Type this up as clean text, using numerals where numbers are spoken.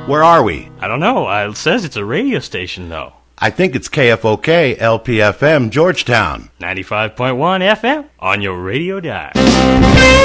Where are we? I don't know. It says it's a radio station, though. I think it's KFOK, LPFM, Georgetown. 95.1 FM on your radio dial.